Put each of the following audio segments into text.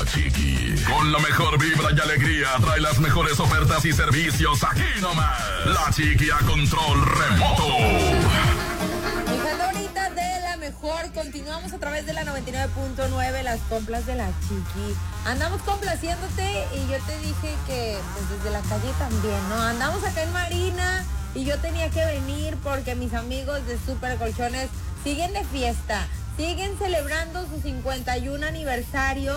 Chiqui. Con la mejor vibra y alegría trae las mejores ofertas y servicios aquí nomás. La Chiqui a control remoto. Mi favorita de la mejor, continuamos a través de la 99.9, las compras de la Chiqui. Andamos complaciéndote y yo te dije que pues desde la calle también, ¿no? Andamos acá en Marina y yo tenía que venir porque mis amigos de Super Colchones siguen de fiesta, siguen celebrando su 51 aniversario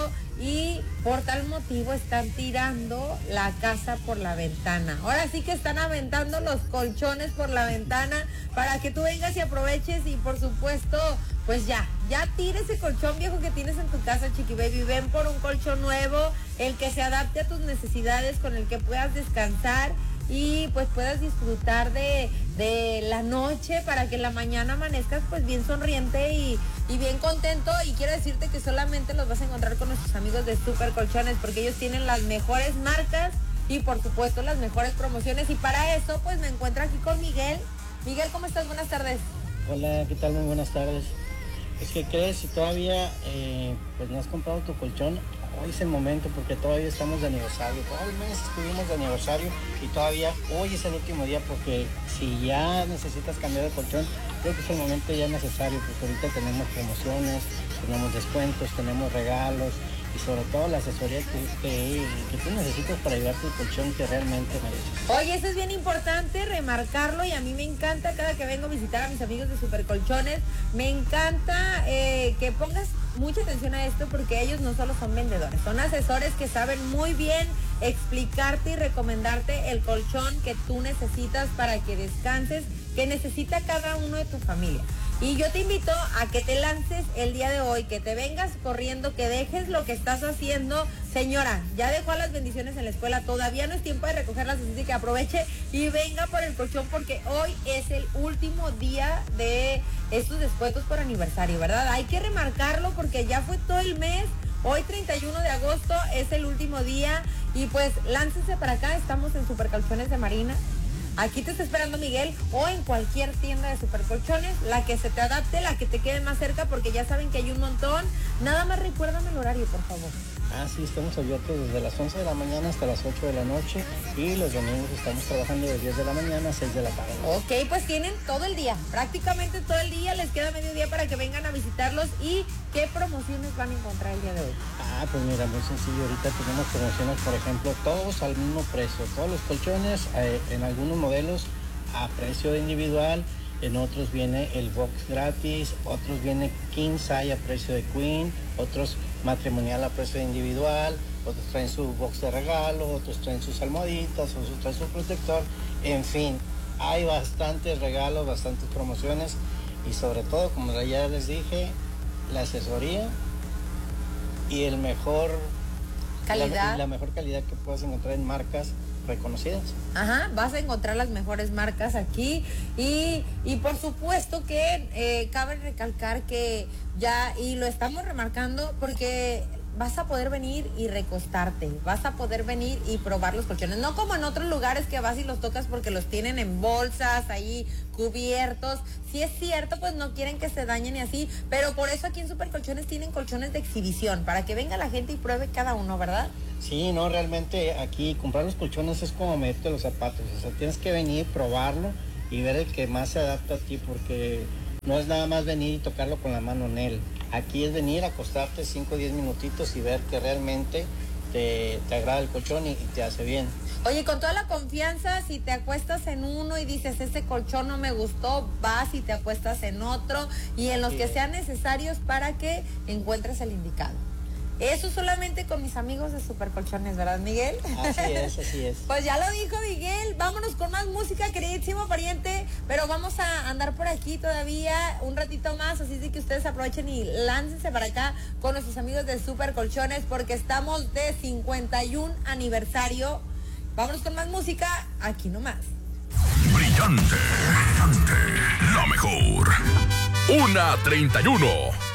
y por tal motivo están tirando la casa por la ventana. Ahora sí que están aventando los colchones por la ventana para que tú vengas y aproveches y por supuesto, pues ya tira ese colchón viejo que tienes en tu casa, Chiqui Baby. Ven por un colchón nuevo, el que se adapte a tus necesidades, con el que puedas descansar y pues puedas disfrutar de la noche para que en la mañana amanezcas pues bien sonriente y bien contento. Y quiero decirte que solamente los vas a encontrar con nuestros amigos de Super Colchones, porque ellos tienen las mejores marcas y por supuesto las mejores promociones. Y para eso pues me encuentro aquí con Miguel. Miguel, ¿cómo estás? Buenas tardes. Hola, ¿qué tal? Muy buenas tardes. Es que crees, si todavía pues no has comprado tu colchón, hoy es el momento porque todavía estamos de aniversario. Todo el mes estuvimos de aniversario y todavía hoy es el último día, porque si ya necesitas cambiar de colchón, creo que es el momento ya necesario, porque ahorita tenemos promociones, tenemos descuentos, tenemos regalos y sobre todo la asesoría que tú necesitas para llevarte el colchón que realmente mereces. Oye, eso es bien importante remarcarlo y a mí me encanta cada que vengo a visitar a mis amigos de Super Colchones, me encanta que pongas mucha atención a esto, porque ellos no solo son vendedores, son asesores que saben muy bien explicarte y recomendarte el colchón que tú necesitas para que descanses, que necesita cada uno de tu familia. Y yo te invito a que te lances el día de hoy, que te vengas corriendo, que dejes lo que estás haciendo. Señora, ya dejó a las bendiciones en la escuela, todavía no es tiempo de recogerlas, así que aproveche y venga por el colchón, porque hoy es el último día de estos descuentos por aniversario, ¿verdad? Hay que remarcarlo porque ya fue todo el mes. Hoy 31 de agosto es el último día y pues láncese para acá, estamos en Super Colchones de Marina. Aquí te está esperando Miguel, o en cualquier tienda de Super Colchones, la que se te adapte, la que te quede más cerca, porque ya saben que hay un montón. Nada más recuérdame el horario, por favor. Sí, estamos abiertos desde las 11 de la mañana hasta las 8 de la noche y los domingos estamos trabajando de 10 de la mañana a 6 de la tarde. Ok, pues tienen todo el día, prácticamente todo el día, les queda mediodía para que vengan a visitarlos. ¿Y qué promociones van a encontrar el día de hoy? Pues mira, muy sencillo, ahorita tenemos promociones, por ejemplo, todos al mismo precio, todos los colchones, en algunos modelos a precio individual, en otros viene el box gratis, otros viene king size a precio de queen, otros matrimonial a precio individual, otros traen su box de regalo, otros traen sus almohaditas, otros traen su protector, en fin, hay bastantes regalos, bastantes promociones y sobre todo, como ya les dije, la asesoría y el mejor calidad, la mejor calidad que puedas encontrar en marcas reconocidas. Vas a encontrar las mejores marcas aquí y por supuesto que cabe recalcar que ya, y lo estamos remarcando porque vas a poder venir y recostarte, vas a poder venir y probar los colchones, no como en otros lugares que vas y los tocas porque los tienen en bolsas, ahí cubiertos. Si es cierto, pues no quieren que se dañen y así, pero por eso aquí en Super Colchones tienen colchones de exhibición, para que venga la gente y pruebe cada uno, ¿verdad? Sí, no, realmente aquí comprar los colchones es como meterte los zapatos, o sea, tienes que venir, probarlo y ver el que más se adapta a ti, porque no es nada más venir y tocarlo con la mano en él. Aquí es venir, acostarte 5 o 10 minutitos y ver que realmente te agrada el colchón y te hace bien. Oye, con toda la confianza, si te acuestas en uno y dices, ese colchón no me gustó, vas y te acuestas en otro y en los que sean necesarios para que encuentres el indicado. Eso solamente con mis amigos de Super Colchones, ¿verdad, Miguel? Así es, así es. Pues ya lo dijo Miguel, vámonos con más música, queridísimo pariente, pero vamos a andar por aquí todavía un ratito más, así de que ustedes aprovechen y láncense para acá con nuestros amigos de Super Colchones, porque estamos de 51 aniversario. Vámonos con más música, aquí nomás. Brillante, brillante, la mejor. 1:31.